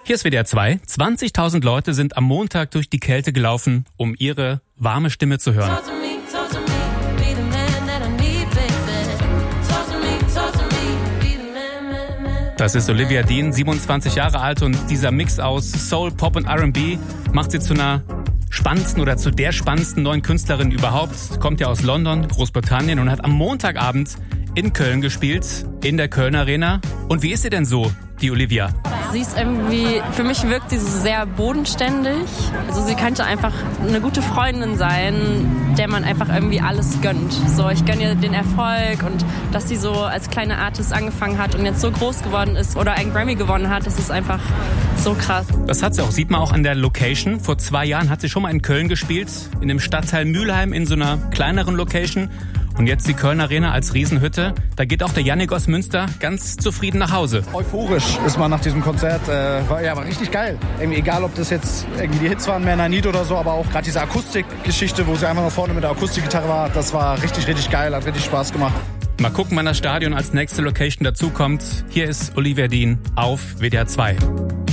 Hier ist WDR 2. 20.000 Leute sind am Montag durch die Kälte gelaufen, um ihre warme Stimme zu hören. Das ist Olivia Dean, 27 Jahre alt, und dieser Mix aus Soul, Pop und R&B macht sie zu einer spannendsten oder zu der spannendsten neuen Künstlerin überhaupt. Kommt ja aus London, Großbritannien, und hat am Montagabend in Köln gespielt, in der Köln Arena. Und wie ist sie denn so, die Olivia? Sie ist irgendwie, für mich wirkt sie so sehr bodenständig. Also sie könnte einfach eine gute Freundin sein, der man einfach irgendwie alles gönnt. So, ich gönne ihr den Erfolg und dass sie so als kleine Artist angefangen hat und jetzt so groß geworden ist oder einen Grammy gewonnen hat, das ist einfach so krass. Das hat sie auch, sieht man auch an der Location. Vor 2 Jahren hat sie schon mal in Köln gespielt, in dem Stadtteil Mülheim, in so einer kleineren Location. Und jetzt die Köln Arena als Riesenhütte. Da geht auch der Jannik aus Münster ganz zufrieden nach Hause. Euphorisch ist man nach diesem Konzert. War richtig geil. Irgendwie egal, ob das jetzt irgendwie die Hits waren, Man I Need oder so, aber auch gerade diese Akustikgeschichte, wo sie einfach noch vorne mit der Akustikgitarre war, das war richtig geil, hat richtig Spaß gemacht. Mal gucken, wann das Stadion als nächste Location dazukommt. Hier ist Olivia Dean auf WDR 2.